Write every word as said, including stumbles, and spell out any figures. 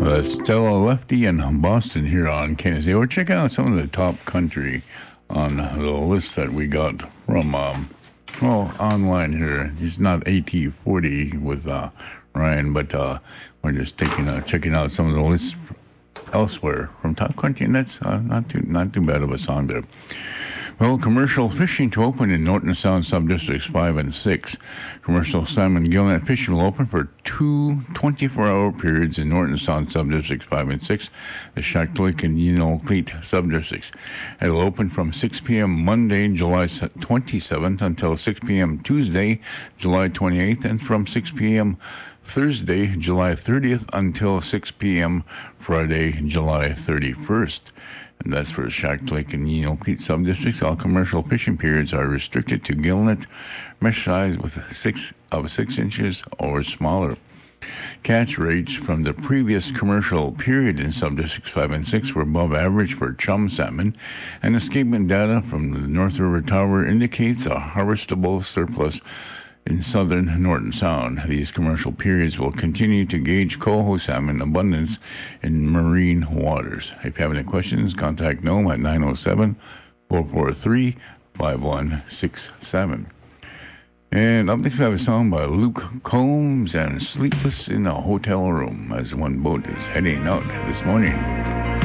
Uh, Stella Lefty in Boston here on K N Z. We're checking out some of the top country on the list that we got from, um, well, online here. It's not A T forty with uh, Ryan, but uh, we're just taking uh, checking out some of the lists elsewhere from top country, and that's uh, not too not too bad of a song there. Well, commercial fishing to open in Norton Sound Subdistricts five and six. Commercial salmon gillnet fishing will open for two twenty-four hour periods in Norton Sound Subdistricts five and six, the Shaktoolik and Unalakleet Subdistricts. It will open from six p.m. Monday, July twenty-seventh until six p.m. Tuesday, July twenty-eighth, and from six p.m. Thursday, July thirtieth until six p.m. Friday, July thirty-first. And that's for Shaktoolik and Unalakleet subdistricts. All commercial fishing periods are restricted to gillnet mesh size with six of six inches or smaller. Catch rates from the previous commercial period in subdistricts five and six were above average for chum salmon, and escapement data from the North River Tower indicates a harvestable surplus in southern Norton Sound. These commercial periods will continue to gauge coho salmon abundance in marine waters. If you have any questions, contact Noam at nine oh seven, four four three, five one six seven. And up next we have a song by Luke Combs and Sleepless in a Hotel Room as one boat is heading out this morning.